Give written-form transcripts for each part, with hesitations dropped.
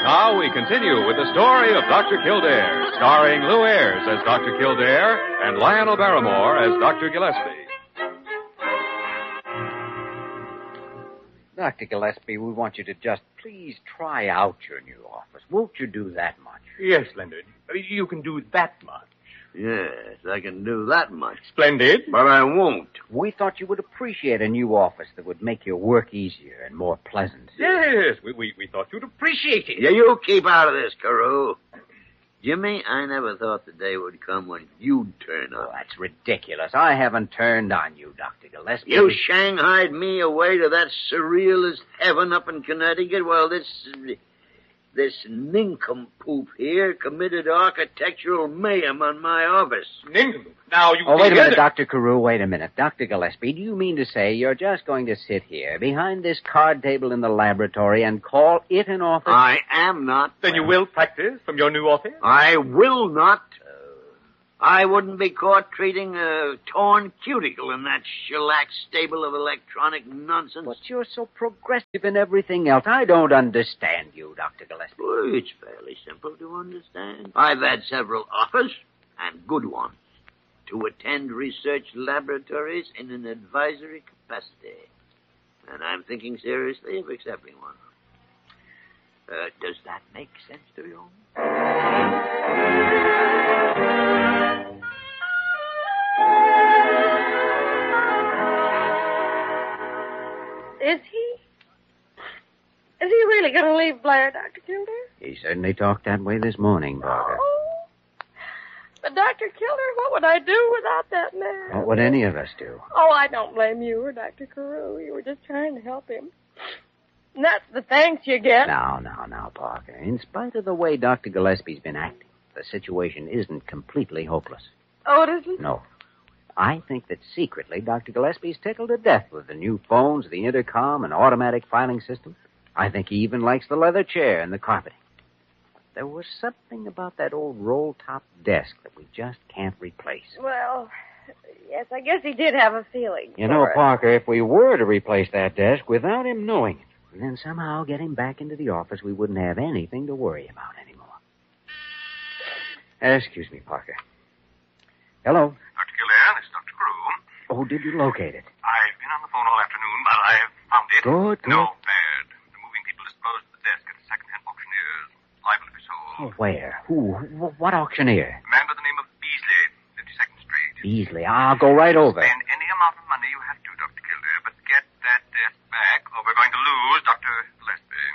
Now we continue with the story of Dr. Kildare, starring Lou Ayres as Dr. Kildare and Lionel Barrymore as Dr. Gillespie. Dr. Gillespie, we want you to just please try out your new office. Won't you do that much? Yes, Leonard. You can do that much. Yes, I can do that much. Splendid. But I won't. We thought you would appreciate a new office that would make your work easier and more pleasant. Yes, we thought you'd appreciate it. Yeah, you keep out of this, Carew. Jimmy, I never thought the day would come when you'd turn up. Oh, that's ridiculous. I haven't turned on you, Dr. Gillespie. You shanghaied me away to that surreal as heaven up in Connecticut while this nincompoop here committed architectural mayhem on my office. Nincompoop? Now, you... Oh, wait a minute, Dr. Carew, wait a minute. Dr. Gillespie, do you mean to say you're just going to sit here behind this card table in the laboratory and call it an office? I am not. Then you will practice from your new office? I will not. I wouldn't be caught treating a torn cuticle in that shellac stable of electronic nonsense. But you're so progressive in everything else. I don't understand you, Dr. Gillespie. Well, it's fairly simple to understand. I've had several offers, and good ones, to attend research laboratories in an advisory capacity. And I'm thinking seriously of accepting one. Does that make sense to you? Is he really going to leave Blair, Dr. Kildare? He certainly talked that way this morning, Parker. Oh. But, Dr. Kildare, what would I do without that man? What would any of us do? Oh, I don't blame you or Dr. Carew. You were just trying to help him. And that's the thanks you get. Now, Parker. In spite of the way Dr. Gillespie's been acting, the situation isn't completely hopeless. Oh, it isn't? No. I think that secretly Dr. Gillespie's tickled to death with the new phones, the intercom, and automatic filing system. I think he even likes the leather chair and the carpeting. There was something about that old roll-top desk that we just can't replace. Well, yes, I guess he did have a feeling. You know, for it. Parker, if we were to replace that desk without him knowing it, and then somehow get him back into the office, we wouldn't have anything to worry about anymore. Excuse me, Parker. Hello. Dr. Kildare, this is Dr. Carew. Oh, did you locate it? I've been on the phone all afternoon, but I have found it. Good. No, bad. The moving people disposed of the desk at a second-hand auctioneer's. Liable to be sold. Oh, where? Who? What auctioneer? A man by the name of Beasley, 52nd Street. Beasley. I'll go right over. Spend any amount of money you have to, Dr. Kildare, but get that desk back, or we're going to lose Dr. Gillespie.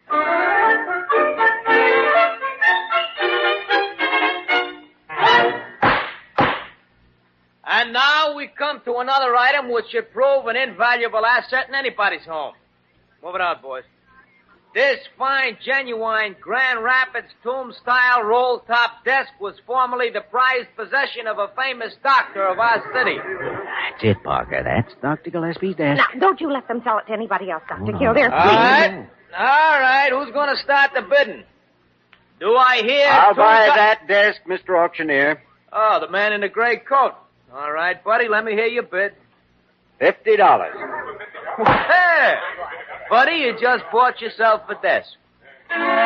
And now we come to another item which should prove an invaluable asset in anybody's home. Move it out, boys. This fine, genuine Grand Rapids tomb-style roll-top desk was formerly the prized possession of a famous doctor of our city. That's it, Parker. That's Dr. Gillespie's desk. Now, don't you let them sell it to anybody else, Dr. no. Kildare, All please. right. Who's going to start the bidding? Do I hear... I'll buy that desk, Mr. Auctioneer. Oh, the man in the gray coat. All right, buddy, let me hear your bid. $50. Hey! Buddy, you just bought yourself a desk.